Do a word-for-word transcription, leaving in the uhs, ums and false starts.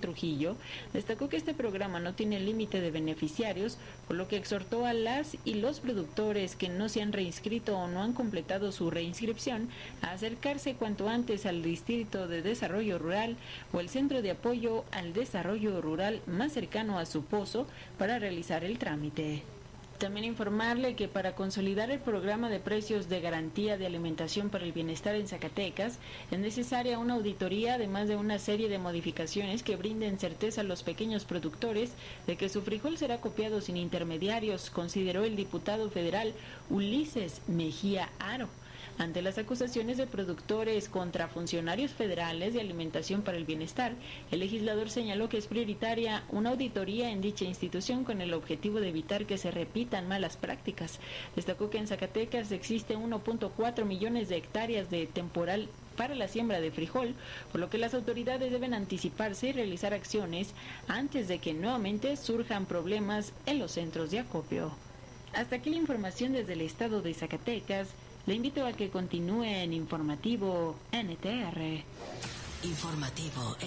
Trujillo, destacó que este programa no tiene límite de beneficiarios, por lo que exhortó a las y los productores que no se han reinscrito o no han completado su reinscripción a acercarse cuanto antes al Distrito de Desarrollo Rural o el Centro de Apoyo al Desarrollo Rural más cercano a su pozo para realizar el trámite. También informarle que para consolidar el programa de precios de garantía de alimentación para el bienestar en Zacatecas, es necesaria una auditoría, además de una serie de modificaciones que brinden certeza a los pequeños productores de que su frijol será copiado sin intermediarios, consideró el diputado federal Ulises Mejía Aro. Ante las acusaciones de productores contra funcionarios federales de alimentación para el bienestar, el legislador señaló que es prioritaria una auditoría en dicha institución con el objetivo de evitar que se repitan malas prácticas. Destacó que en Zacatecas existe uno punto cuatro millones de hectáreas de temporal para la siembra de frijol, por lo que las autoridades deben anticiparse y realizar acciones antes de que nuevamente surjan problemas en los centros de acopio. Hasta aquí la información desde el estado de Zacatecas. Le invito a que continúe en Informativo N T R. Informativo